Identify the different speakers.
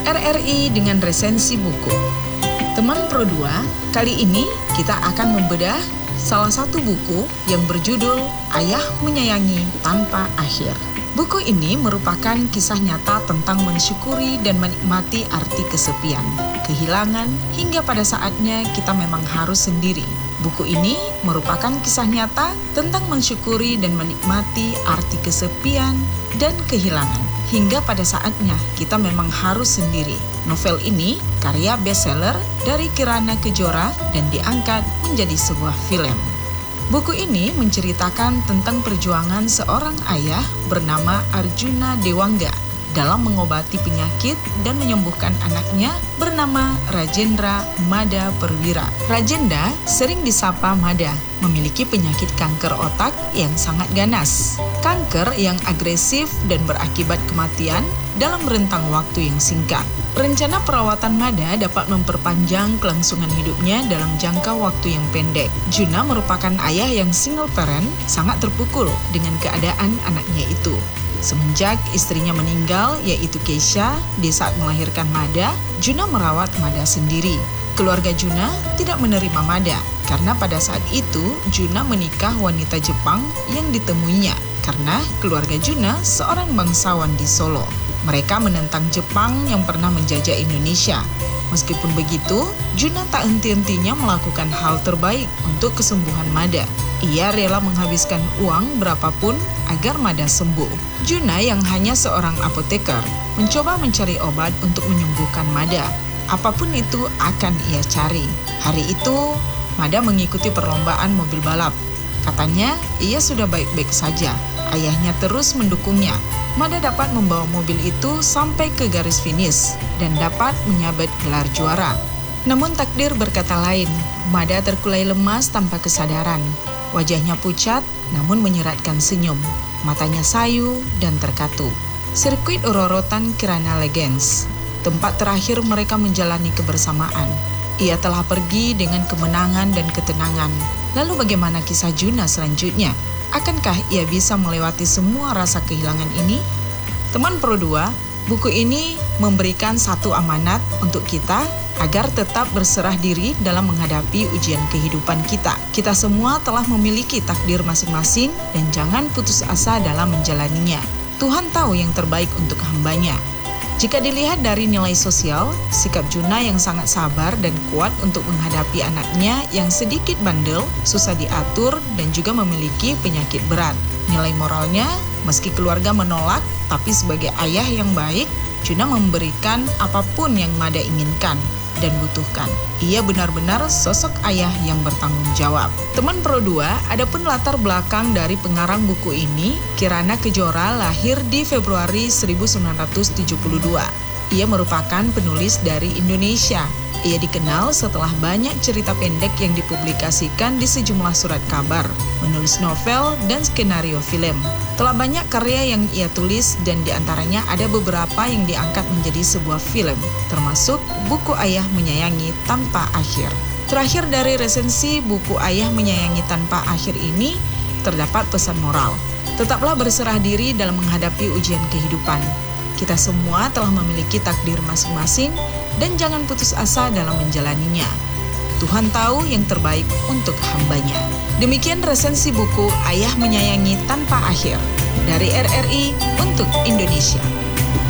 Speaker 1: RRI dengan resensi buku. Teman Pro 2, kali ini kita akan membedah salah satu buku yang berjudul Ayah Menyayangi Tanpa Akhir. Buku ini merupakan kisah nyata tentang mensyukuri dan menikmati arti kesepian, kehilangan, hingga pada saatnya kita memang harus sendiri. Buku ini merupakan kisah nyata tentang mensyukuri dan menikmati arti kesepian dan kehilangan, hingga pada saatnya kita memang harus sendiri. Novel ini karya bestseller dari Kirana Kejora dan diangkat menjadi sebuah film. Buku ini menceritakan tentang perjuangan seorang ayah bernama Arjuna Dewangga dalam mengobati penyakit dan menyembuhkan anaknya bernama Rajendra Mada Perwira. Rajendra sering disapa Mada, memiliki penyakit kanker otak yang sangat ganas. Kanker yang agresif dan berakibat kematian dalam rentang waktu yang singkat. Rencana perawatan Mada dapat memperpanjang kelangsungan hidupnya dalam jangka waktu yang pendek. Juna merupakan ayah yang single parent, sangat terpukul dengan keadaan anaknya itu. Semenjak istrinya meninggal, yaitu Keisha, di saat melahirkan Mada, Juna merawat Mada sendiri. Keluarga Juna tidak menerima Mada, karena pada saat itu Juna menikah wanita Jepang yang ditemuinya, karena keluarga Juna seorang bangsawan di Solo. Mereka menentang Jepang yang pernah menjajah Indonesia. Meskipun begitu, Juna tak henti-hentinya melakukan hal terbaik untuk kesembuhan Mada. Ia rela menghabiskan uang berapapun agar Mada sembuh. Juna yang hanya seorang apoteker mencoba mencari obat untuk menyembuhkan Mada. Apapun itu akan ia cari. Hari itu, Mada mengikuti perlombaan mobil balap. Katanya, ia sudah baik-baik saja. Ayahnya terus mendukungnya. Mada dapat membawa mobil itu sampai ke garis finish dan dapat menyabet gelar juara. Namun takdir berkata lain. Mada terkulai lemas tanpa kesadaran. Wajahnya pucat namun menyeratkan senyum. Matanya sayu dan terkatup. Sirkuit urorotan Kirana Legends, tempat terakhir mereka menjalani kebersamaan. Ia telah pergi dengan kemenangan dan ketenangan. Lalu bagaimana kisah Juna selanjutnya? Akankah ia bisa melewati semua rasa kehilangan ini? Teman Pro 2, buku ini memberikan satu amanat untuk kita agar tetap berserah diri dalam menghadapi ujian kehidupan kita. Kita semua telah memiliki takdir masing-masing dan jangan putus asa dalam menjalaninya. Tuhan tahu yang terbaik untuk hambanya. Jika dilihat dari nilai sosial, sikap Juna yang sangat sabar dan kuat untuk menghadapi anaknya yang sedikit bandel, susah diatur, dan juga memiliki penyakit berat. Nilai moralnya, meski keluarga menolak, tapi sebagai ayah yang baik, Juna memberikan apapun yang Mada inginkan dan butuhkan. Ia benar-benar sosok ayah yang bertanggung jawab. Teman Pro 2, adapun latar belakang dari pengarang buku ini, Kirana Kejora lahir di Februari 1972. Ia merupakan penulis dari Indonesia. Ia dikenal setelah banyak cerita pendek yang dipublikasikan di sejumlah surat kabar, menulis novel dan skenario film. Telah banyak karya yang ia tulis dan diantaranya ada beberapa yang diangkat menjadi sebuah film, termasuk buku Ayah Menyayangi Tanpa Akhir. Terakhir dari resensi buku Ayah Menyayangi Tanpa Akhir ini, terdapat pesan moral. Tetaplah berserah diri dalam menghadapi ujian kehidupan. Kita semua telah memiliki takdir masing-masing dan jangan putus asa dalam menjalaninya. Tuhan tahu yang terbaik untuk hambanya. Demikian resensi buku Ayah Menyayangi Tanpa Akhir dari RRI untuk Indonesia.